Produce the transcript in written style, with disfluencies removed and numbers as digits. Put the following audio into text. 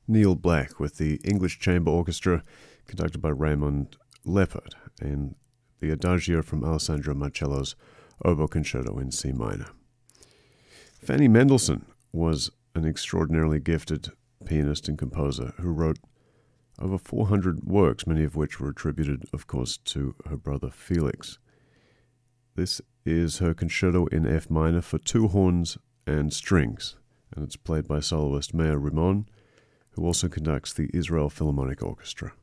Neil Black with the English Chamber Orchestra, conducted by Raymond Leppard, and the Adagio from Alessandro Marcello's Oboe Concerto in C minor. Fanny Mendelssohn was an extraordinarily gifted pianist and composer who wrote over 400 works, many of which were attributed, of course, to her brother Felix. This is her concerto in F minor for two horns and strings, and it's played by soloist Meir Rimon, who also conducts the Israel Philharmonic Orchestra.